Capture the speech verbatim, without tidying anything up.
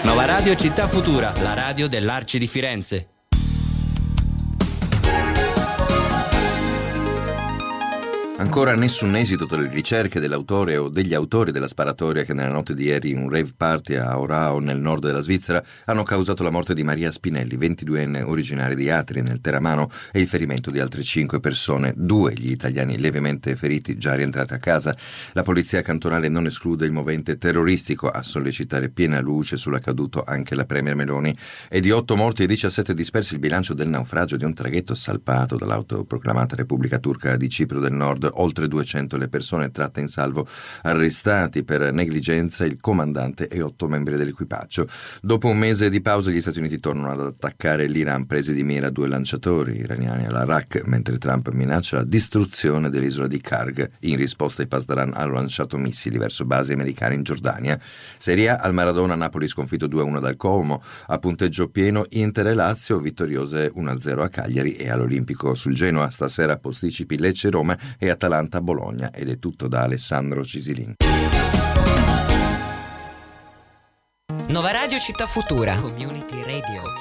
Nova Radio Città Futura, la radio dell'Arci di Firenze. Ancora nessun esito delle ricerche dell'autore o degli autori della sparatoria che nella notte di ieri in un rave party a Orao nel nord della Svizzera hanno causato la morte di Maria Spinelli, ventiduenne originaria di Atri nel Teramano, e il ferimento di altre cinque persone, due gli italiani levemente feriti già rientrati a casa. La polizia cantonale non esclude il movente terroristico, a sollecitare piena luce sull'accaduto anche la premier Meloni. E di otto morti e diciassette dispersi il bilancio del naufragio di un traghetto salpato dall'autoproclamata Repubblica Turca di Cipro del Nord. Oltre duecento le persone tratte in salvo, arrestati per negligenza il comandante e otto membri dell'equipaggio. Dopo un mese di pausa gli Stati Uniti tornano ad attaccare l'Iran, presi di mira due lanciatori iraniani all'Arak, mentre Trump minaccia la distruzione dell'isola di Karg. In risposta i Pasdaran hanno lanciato missili verso basi americane in Giordania. Serie A, al Maradona Napoli sconfitto due a uno dal Como, a punteggio pieno Inter e Lazio vittoriose uno a zero a Cagliari, e all'Olimpico sul Genoa stasera posticipi Lecce Roma e Atalanta Bologna. Ed è tutto da Alessandro Cisilin. Nova Radio Città Futura, Community Radio.